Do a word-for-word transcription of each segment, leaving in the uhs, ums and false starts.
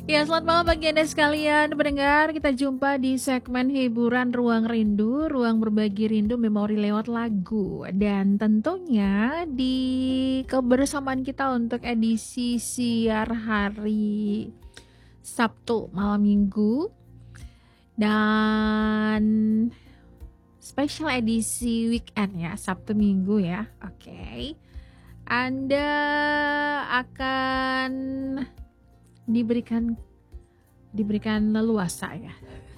Ya, selamat malam bagi Anda sekalian pendengar. Kita jumpa di segmen hiburan Ruang Rindu, ruang berbagi rindu memori lewat lagu. Dan tentunya di kebersamaan kita untuk edisi siar hari Sabtu malam Minggu dan special edisi weekend ya, Sabtu Minggu ya. Oke. Anda akan diberikan diberikan leluasa ya.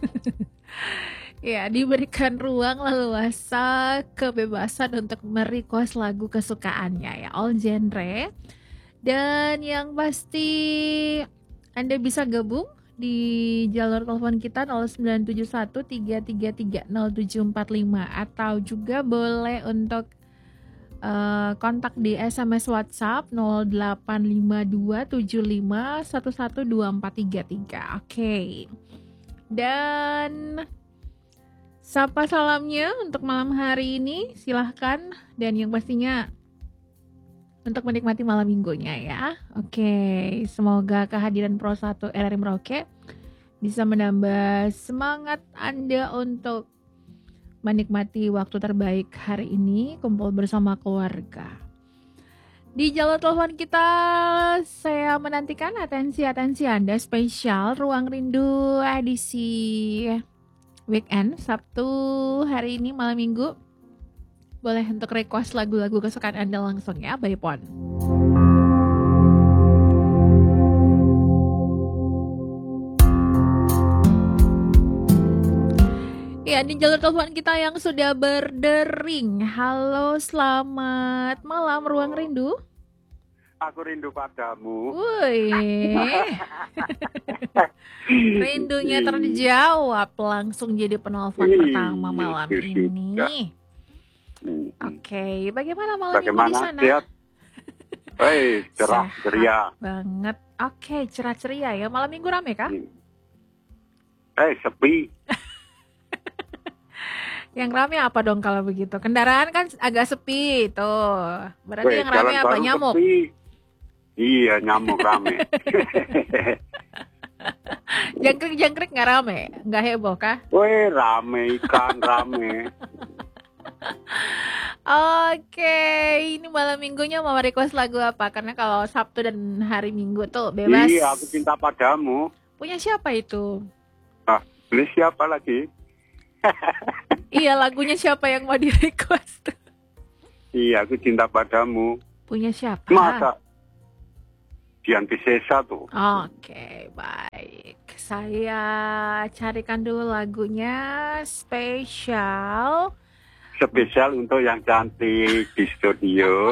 Ya, diberikan ruang leluasa kebebasan untuk merequest lagu kesukaannya ya, all genre. Dan yang pasti Anda bisa gabung di jalur telepon kita nol sembilan tujuh satu tiga tiga tiga nol tujuh empat lima atau juga boleh untuk Uh, kontak di S M S WhatsApp nol delapan lima dua tujuh lima satu satu dua empat tiga tiga. Oke. Okay. Dan sapa salamnya untuk malam hari ini silahkan, dan yang pastinya untuk menikmati malam minggunya ya. Oke, okay. Semoga kehadiran Pro satu R R I Merauke bisa menambah semangat Anda untuk menikmati waktu terbaik hari ini, kumpul bersama keluarga. Di jalur telepon kita, saya menantikan atensi-atensi Anda spesial Ruang Rindu edisi weekend, Sabtu hari ini malam minggu. Boleh untuk request lagu-lagu kesukaan Anda langsung ya, by phone. Ya, di jalur telepon kita yang sudah berdering. Halo, selamat malam Ruang Rindu. Aku rindu padamu. Wih. Rindunya terjawab langsung jadi penelpon pertama malam ini. Oke, okay. Bagaimana malam Bagaimana minggu di sana? Sehat? Hei, cerah ceria banget. Oke, okay, cerah ceria ya. Malam minggu rame kah? Eh, hey, sepi. Yang rame apa dong kalau begitu? Kendaraan kan agak sepi tuh. Berarti Weh, yang rame apa, nyamuk? Sepi. Iya, nyamuk rame. Jangkrik-jangkrik nggak rame? Nggak heboh kah? Weh, rame, ikan rame. Oke, ini malam minggunya mau request lagu apa? Karena kalau Sabtu dan hari Minggu tuh bebas. Iya, aku cinta padamu. Punya siapa itu? Ah, beli siapa lagi? Iya, lagunya siapa yang mau di request? Iya, aku cinta padamu. Punya siapa? Masa Dianti Sesa tuh. Oke, baik. Saya carikan dulu lagunya spesial. Spesial untuk yang cantik di studio.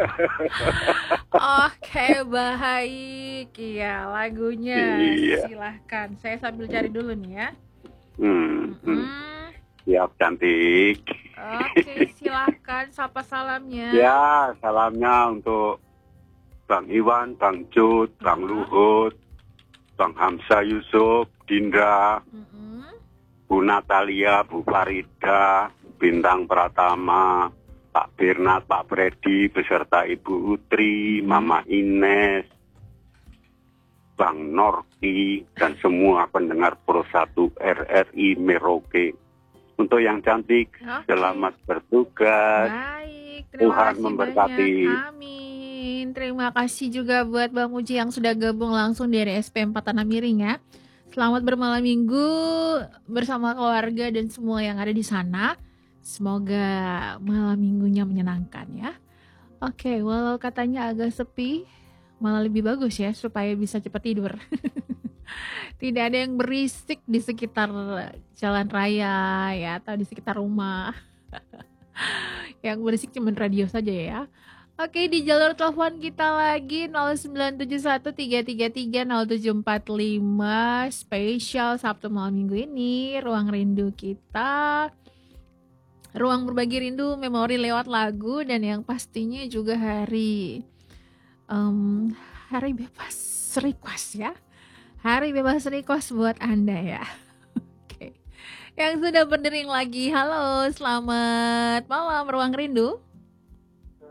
Oke, baik. Iya, lagunya. Iya. Silahkan. Saya sambil cari dulu nih ya. Hmm. Hmm. hmm. Siap, cantik. Oke, silahkan. Sapa salamnya. Ya, salamnya untuk Bang Iwan, Bang Jud, Bang Luhut, Bang Hamzah Yusuf, Dinda, Mm-hmm. Bu Natalia, Bu Farida, Bintang Pratama, Pak Bernat, Pak Freddy, beserta Ibu Utri, mm-hmm. Mama Ines, Bang Norki, dan semua pendengar Pro satu R R I Merauke. Untuk yang cantik, okay. Selamat bertugas. Baik, terima Tuhan kasih memberkati. Banyak. Amin. Terima kasih juga buat Bang Muji yang sudah gabung langsung dari S P empat Tanah Miring ya. Selamat bermalam minggu bersama keluarga dan semua yang ada di sana. Semoga malam minggunya menyenangkan ya. Oke, walau katanya agak sepi, malah lebih bagus ya supaya bisa cepat tidur. Tidak ada yang berisik di sekitar jalan raya ya, atau di sekitar rumah. Yang berisik cuma radio saja ya. Oke, di jalur telepon kita lagi nol sembilan tujuh satu tiga tiga tiga nol tujuh empat lima. Spesial Sabtu malam minggu ini, ruang rindu kita, ruang berbagi rindu memori lewat lagu, dan yang pastinya juga hari um, hari bebas request ya. Hari bebas request buat Anda ya. Oke. Yang sudah berdering lagi, halo, selamat malam Ruang Rindu. Selamat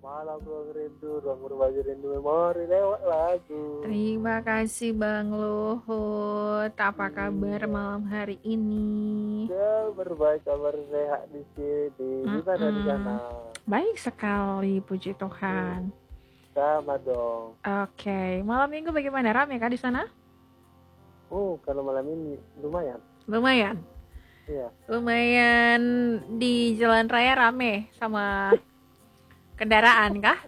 malam ruang rindu, ruang berbagi rindu memori lewat lagu. Terima kasih Bang Luhut. Apa kabar Iya. malam hari ini? Ya, berbaik, kabar sehat di sini. Gimana di sana? Baik sekali, puji Tuhan. Sama dong. Oke, malam minggu bagaimana? Rame kah di sana? Oh, kalau malam ini lumayan. Lumayan. Iya. Lumayan di jalan raya rame sama kendaraan kah?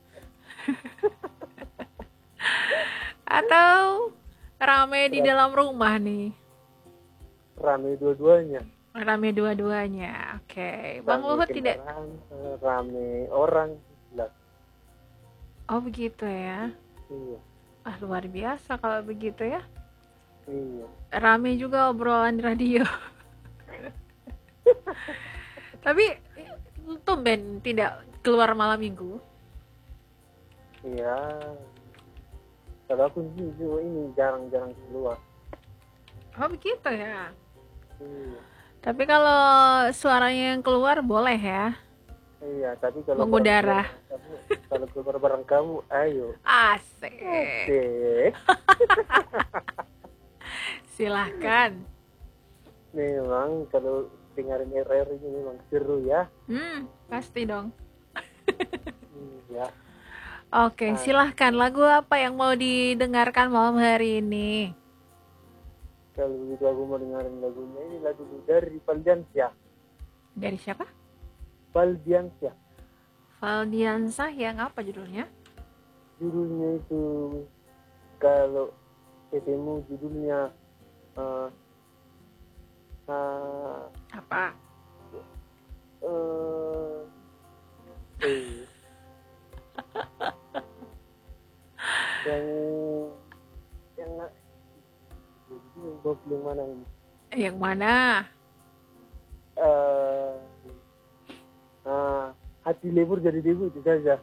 Atau rame di dalam rumah nih? Rame dua-duanya. Rame dua-duanya. Oke, Bang Rame Luhut tidak. kendaraan, rame orang. Jelas. Oh begitu ya. Iya. Ah luar biasa kalau begitu ya. Iya. Rame juga obrolan di radio. Tapi tumben tidak keluar malam minggu. Iya. Kalau aku jujur ini jarang-jarang keluar. Oh begitu ya. Iya. Tapi kalau suaranya yang keluar boleh ya. Iya, tapi kalau mengudara. Kamu, kalau keluar bareng kamu, ayo. Asik. Oke. Silahkan. Memang kalau dengerin R R ini memang seru ya. Hmm, pasti dong. Iya. Oke, silahkan. Lagu apa yang mau didengarkan malam hari ini? Kalau begitu aku mau dengerin lagunya ini lagu dari Valdiansyah. Dari siapa? Valdiansyah. Valdiansyah yang apa judulnya? Judulnya itu kalau ketemu judulnya uh, uh, Apa? Uh, eh. yang yang yang mana ini? Yang mana? Uh, uh, hati lebur jadi debu itu saja.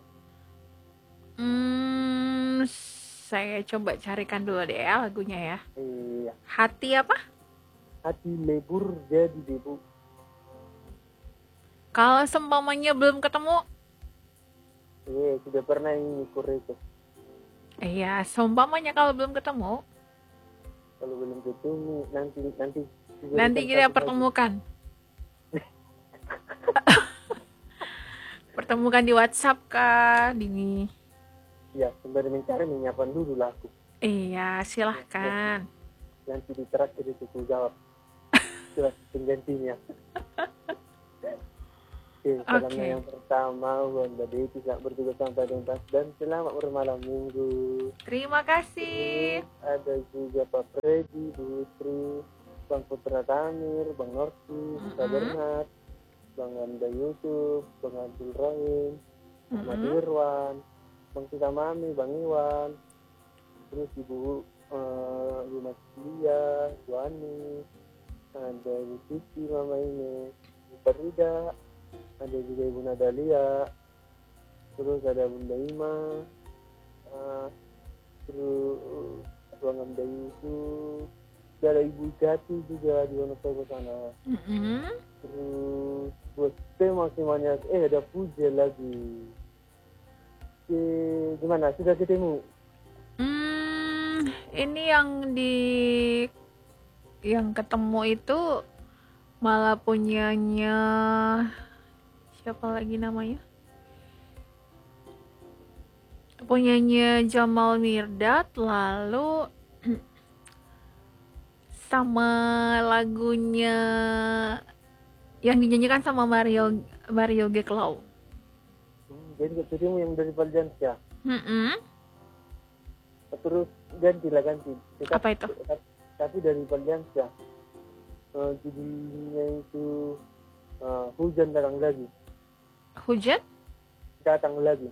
Hmm, saya coba carikan dulu deh ya lagunya ya. Iya. Hati apa? Hati lebur jadi debu. Kalau seumpamanya belum ketemu? Iya, sudah pernah ini itu. Iya, seumpamanya kalau belum ketemu. Kalau belum ketemu nanti nanti. Nanti kita pertemukan. Pertemukan di WhatsApp kah, Dini? Ya, sembari mencari menyiapkan dulu lah aku. Iya, silahkan. Nanti di terakhir itu aku jawab. Jelas penggantinya. Oke, salamnya Oke. yang pertama buat Mbak Deti saat bertugas sampai tuntas dan selamat bermalam minggu. Terima kasih. Ada juga Pak Freddy, Bu Putri, Bang Putra Tamir, Bang Norsi, Pak Bernard, Bang Anda Yusuf, Bang Abdul Rahim, Ahmad Irwan, Bang Sita Mami, Bang Iwan, terus Ibu uh, Ibu Maslia, Bu Ani, ada Ibu Siti, Mama ini, Ibu Farida, ada juga Ibu Nadalia, terus ada Bunda Ima, uh, terus Bang Anda Yusuf, ada Ibu Jati juga di Wonosobo sana. Mm-hmm. Terus buat tema semuanya, eh ada Puja lagi. Eh, gimana? Sudah ketemu? Hmm, ini yang di yang ketemu itu malah punyanya siapa lagi namanya? Punyanya Jamal Mirdad, lalu sama lagunya yang dinyanyikan sama Mario Mario Geklau. Hmm, jadi ketemu yang dari Valdiansyah. Mm-mm. Terus ganti lah ganti. Tetap, Apa itu? Tetap, tapi dari Valdiansyah. Uh, judulnya itu uh, hujan datang lagi. Hujan? Datang lagi.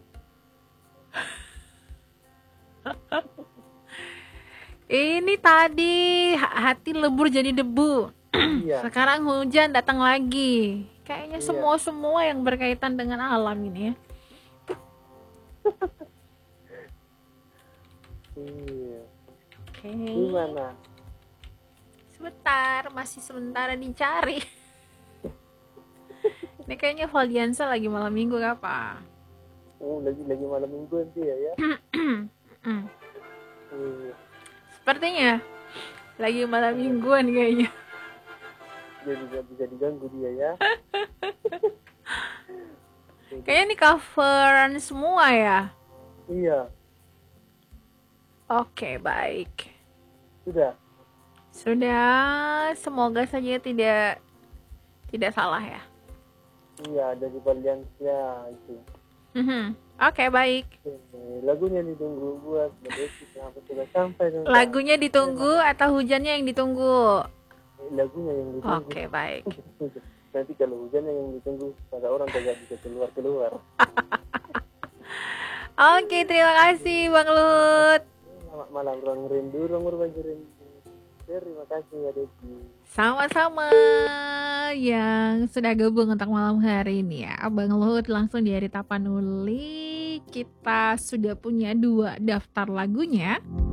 Ini tadi hati lebur jadi debu. Iya. Sekarang hujan datang lagi. Kayaknya Iya. semua-semua yang berkaitan dengan alam ini ya. Iya. Oke. Gimana? Sebentar, masih sementara dicari. Ini kayaknya Valdiansyah lagi malam minggu apa? Oh, lagi lagi malam mingguan dia ya. Hmm. Iya. Sepertinya lagi malam mingguan kayaknya. Dia bisa bisa diganggu dia ya. Kayaknya ini coveran semua ya. Iya, Oke, baik. sudah. Sudah, semoga saja tidak tidak salah ya. Iya, dari Valencia itu. Mhm. Oke, baik. Eh, lagunya ditunggu buat Mbak kenapa sudah sampai dong, Kak? Lagunya ditunggu atau hujannya yang ditunggu? Eh, lagunya yang ditunggu. Oke, baik. Nanti kalau hujannya yang ditunggu, pada orang tidak bisa keluar keluar. Oke, terima kasih Bang Lut. Selamat malam, ruang rindu, ruang berbagi rindu. Terima kasih ya Desi. Sama-sama yang sudah gabung untuk malam hari ini ya. Bang Luhut langsung dari Tapanuli. Kita sudah punya dua daftar lagunya.